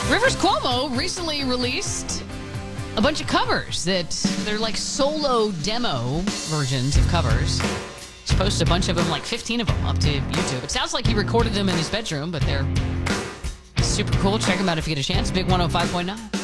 Rivers Cuomo recently released a bunch of covers that they're like solo demo versions of covers. He's posted a bunch of them, like 15 of them, up to YouTube. It sounds like he recorded them in his bedroom, but they're super cool. Check them out if you get a chance. Big 105.9.